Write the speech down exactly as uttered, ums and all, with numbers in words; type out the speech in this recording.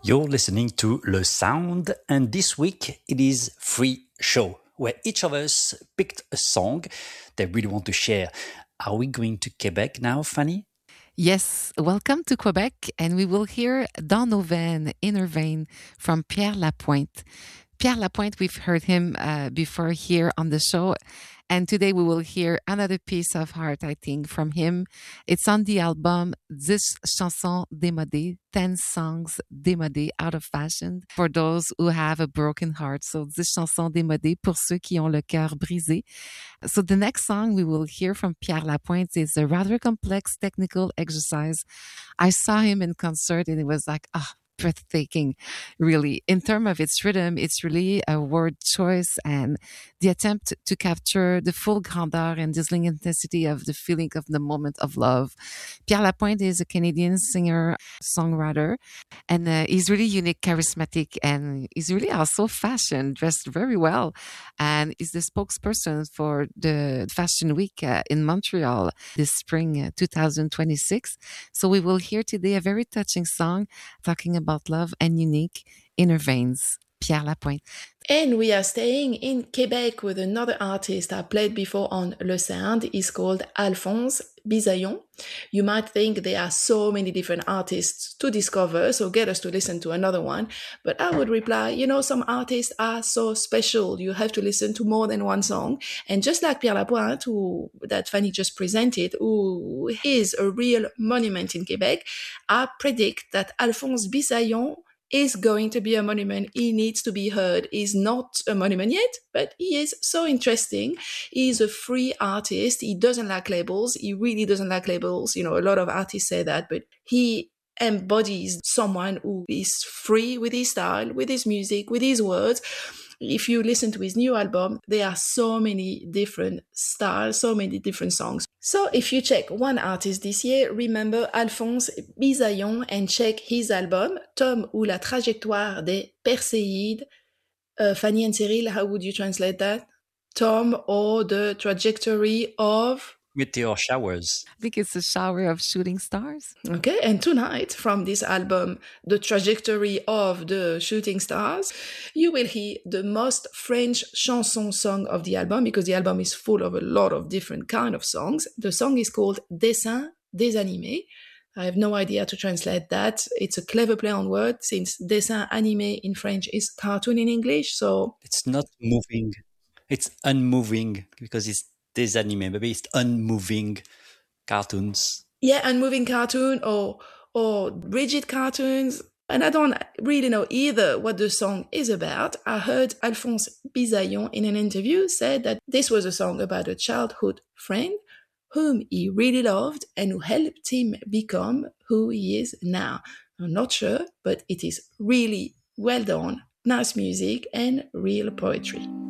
You're listening to Le Sound, and this week it is Free Show, where each of us picked a song they really want to share. Are we going to Quebec now, Fanny? Yes, welcome to Quebec, and we will hear Dans nos veines, Inner Vein from Pierre Lapointe. Pierre Lapointe, we've heard him uh, before here on the show, and today we will hear another piece of art, I think, from him. It's on the album dix chansons démodées, ten songs démodées, out of fashion, for those who have a broken heart. So dix chansons démodées pour ceux qui ont le cœur brisé. So the next song we will hear from Pierre Lapointe is a rather complex technical exercise. I saw him in concert and it was like, ah, oh, breathtaking, really. In terms of its rhythm, it's really a word choice and the attempt to capture the full grandeur and dazzling intensity of the feeling of the moment of love. Pierre Lapointe is a Canadian singer, songwriter, and uh, he's really unique, charismatic, and he's really also fashion, dressed very well. And is the spokesperson for the Fashion Week uh, in Montreal this spring, uh, two thousand twenty-six. So we will hear today a very touching song talking about about love and unique inner veins. Pierre Lapointe. And we are staying in Quebec with another artist I played before on Le Sound. He's called Alphonse Bisaillon. You might think there are so many different artists to discover, so get us to listen to another one. But I would reply, you know, some artists are so special. You have to listen to more than one song. And just like Pierre Lapointe, who that Fanny just presented, who is a real monument in Quebec, I predict that Alphonse Bisaillon is going to be a monument. He needs to be heard. He's not a monument yet, but he is so interesting. He's a free artist. He doesn't like labels. He really doesn't like labels. You know, a lot of artists say that, but he embodies someone who is free with his style, with his music, with his words. If you listen to his new album, there are so many different styles, so many different songs. So if you check one artist this year, remember Alphonse Bisaillon and check his album, Tom ou la trajectoire des Perséides. Uh, Fanny and Cyril, how would you translate that? Tom or the trajectory of... Meteor showers. I think it's a shower of shooting stars. Okay, and tonight from this album, The Trajectory of the Shooting Stars, you will hear the most French chanson song of the album, because the album is full of a lot of different kind of songs. The song is called Dessin désanimé. I have no idea to translate that. It's a clever play on words, since dessin animé in French is cartoon in English, so... It's not moving. It's unmoving, because it's désanimé. Maybe it's unmoving cartoons. Yeah, unmoving cartoon or or rigid cartoons. And I don't really know either what the song is about. I heard Alphonse Bisaillon in an interview said that this was a song about a childhood friend whom he really loved and who helped him become who he is now. I'm not sure, but it is really well done, nice music and real poetry.